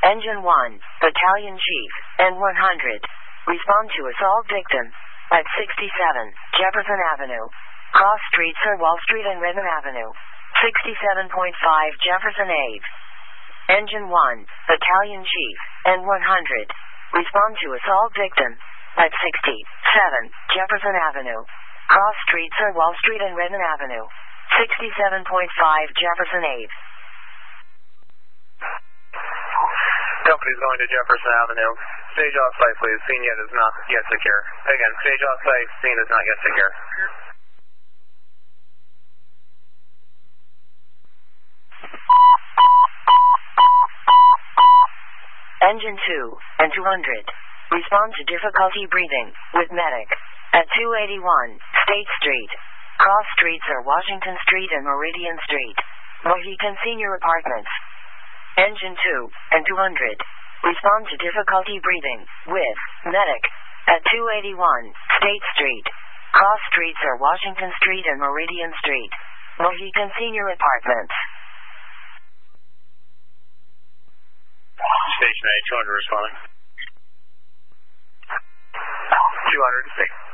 Engine 1, Battalion Chief, N100. Respond to assault victim at 67 Jefferson Avenue. Cross Street, Sir Wall Street and Redmond Avenue. 67.5 Jefferson Ave. Engine 1, Battalion Chief, N100. Respond to assault victim at 67 Jefferson Avenue. Cross Street, Sir Wall Street and Redmond Avenue. 67.5 Jefferson Ave. Company's going to Jefferson Avenue. Stage off site, please. Scene yet is not yet secure. Again, stage off site, scene is not yet secure. Engine 2 and 200. Respond to difficulty breathing with medic at 281 State Street. Cross Streets are Washington Street and Meridian Street. Mohican Senior Apartments. Engine 2 and 200. Respond to difficulty breathing with medic at 281 State Street. Cross Streets are Washington Street and Meridian Street. Mohican Senior Apartments. Station A, 200 responding. 200, stay.